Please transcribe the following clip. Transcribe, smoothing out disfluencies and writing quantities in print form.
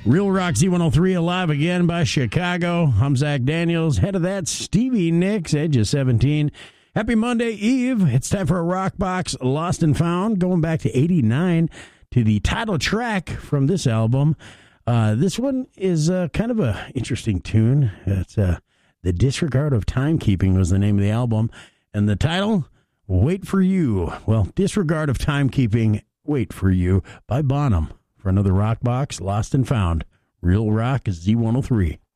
Real Rock Z103 alive again by Chicago. I'm Zach Daniels. Head of that, Stevie Nicks, Edge of 17. Happy Monday Eve. It's time for a Rock Box Lost and Found, going back to 89 to the title track from this album. This one is kind of a interesting tune. It's The Disregard of Timekeeping was the name of the album. And the title, Wait for You. Well, Disregard of Timekeeping, Wait for You by Bonham. For another Rock Box, Lost and Found. Real Rock Z103.